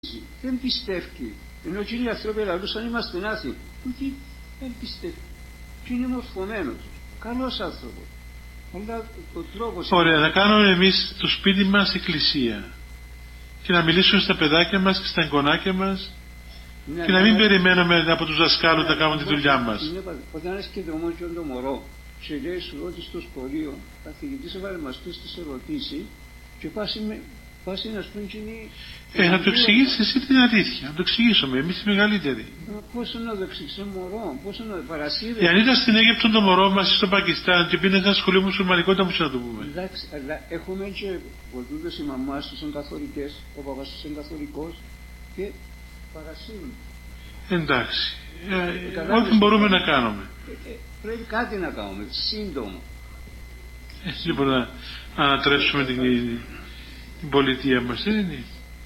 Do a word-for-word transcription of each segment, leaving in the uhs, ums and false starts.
δεν πιστεύει. Ενώ εκείνοι οι άνθρωποι λαλούσαν είμαστε νάθοι. Ότι δεν πιστεύει. Και είναι μορφωμένος. Καλός άνθρωπος. Αλλά ο τρόπος... Ωραία, να κάνουμε εμείς το σπίτι μας εκκλησία. Και να μιλήσουμε στα παιδάκια μας και στα εγγονάκια μας. Ναι, και να μην ναι, περιμένουμε από τους δασκάλους να κάνουν τη δουλειά μας. Όταν έρχεται όμως και το μωρό και λέει σου ότι στο σχολείο ο καθηγητής έβαλε μας τις ερωτήσεις και πάσει να σπούν και είναι... Ε, να το εξηγήσεις εσύ την αλήθεια, να το εξηγήσουμε εμείς οι μεγαλύτεροι. Πόσο να το εξηγήσω μωρό, πόσο να το παρασύρει. Εάν ήταν στην Αίγυπτο το μωρό μας στο Πακιστάν και πήγαινε ένα σχολείο μουσουλμανικό, ήταν να το πούμε. Εντάξει, αλλά έχουμε και πολλούς οι μαμάς τους είναι καθολικές, ο παπάς τους είναι καθολικός και παρασύρουν. Εντάξει, ε, ό,τι μπορούμε να κάνουμε. Ε, ε, πρέπει κάτι να κάνουμε, σύντομα. Έτσι λοιπόν να ανατρέψουμε την, την πολιτεία μας, δεν είναι.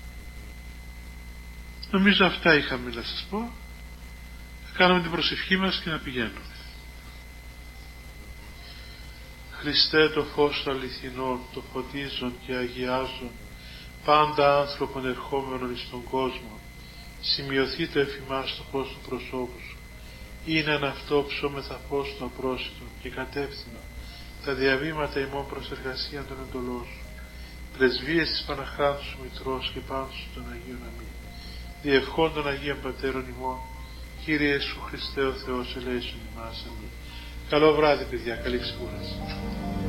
Νομίζω αυτά είχαμε να σας πω. Θα κάνουμε την προσευχή μας και να πηγαίνουμε. Χριστέ το φως του αληθινών, το φωτίζον και αγιάζον πάντα άνθρωπον ερχόμενον εις τον κόσμο, σημειωθεί το εφημάς το φως του προσώπου σου. Είναι αν αυτό ψώμεθα φως το απρόσιτο και κατεύθυνο τα διαβήματα ημών προς εργασία των εντολών σου. Πρεσβείες της Παναχράντου σου Μητρός και πάνω σου των Αγίων Αμήν. Διευχών των Αγίων Πατέρων ημών, Κύριε Ιησού Χριστέ ο Θεός ελέησον ημάς. Αμήν. Καλό βράδυ παιδιά, καλή ξεκούραση.